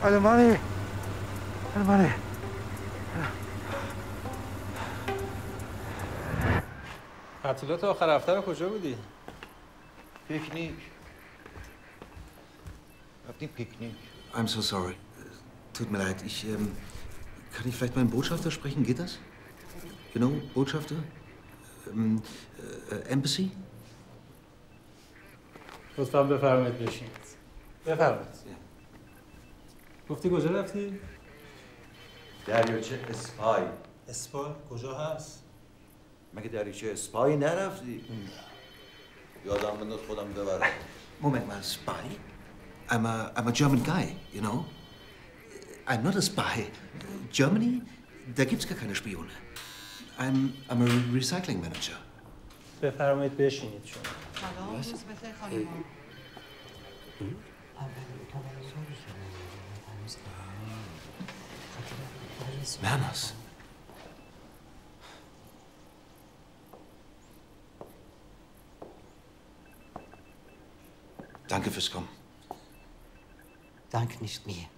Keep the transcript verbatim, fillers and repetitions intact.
المانی المانی تعطیلات آخر هفته رو کجا بودی؟ پیکنیک. رفتیم پیکنیک. I'm so sorry. Tut mir leid. Ich, ähm, kann ich vielleicht meinen Botschafter sprechen? Geht das? You know, Botschafter? Ähm, äh, Embassy? لطفاً بفرمایید بشینید. بفرمایید. گفتی کجا رفتی؟ دریاچه اسپای. اسپای کجا هست؟ مگه دریاچه اسپای نرفتی؟ یادم بنداز خودم ببرم. Moment mal, spy? I'm a, I'm a German guy, you know? I'm not a spy. Germany? Da gibt's gar keine Spione. I'm, I'm a recycling manager. بفرمایید بشینید شما. سلام روز بخیر خانم. Werners. Danke fürs Kommen. Dank nicht mir.